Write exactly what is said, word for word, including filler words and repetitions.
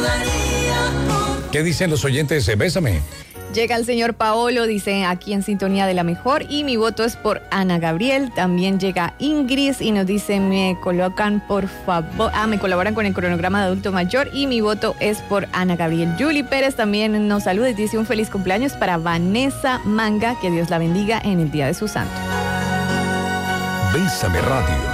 ¿Qué dicen los oyentes? Eh, Bésame. Llega el señor Paolo, dice aquí en sintonía de la mejor, y mi voto es por Ana Gabriel. También llega Ingrid y nos dice, me colocan por favor, ah, me colaboran con el cronograma de adulto mayor y mi voto es por Ana Gabriel. Julie Pérez también nos saluda y dice un feliz cumpleaños para Vanessa Manga, que Dios la bendiga en el día de su santo. Bésame Radio.